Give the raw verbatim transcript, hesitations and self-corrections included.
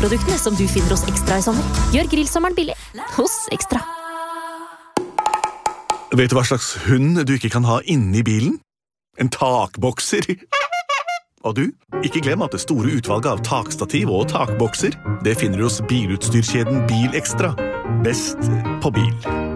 grillproduktene som du finner hos Ekstra i sommer. Gjør grillsommeren billig hos Ekstra. Vet du hva slags hund du ikke kan ha inne i bilen? En takbokser. Og du, ikke glem at det store utvalget av takstativ og takbokser, det finner du hos bilutstyrkjeden Bil Ekstra. Best på bil.